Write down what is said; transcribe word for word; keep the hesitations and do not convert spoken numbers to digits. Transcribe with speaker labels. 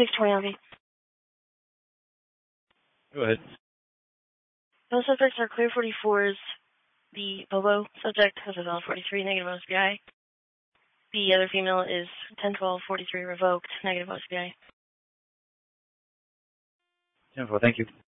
Speaker 1: six twenty L V.
Speaker 2: Go ahead.
Speaker 1: Those subjects are clear forty-fours. The Bobo subject has a valid forty-three, negative O S B I. The other female is ten twelve forty-three revoked, negative O S B I.
Speaker 2: ten four, thank you.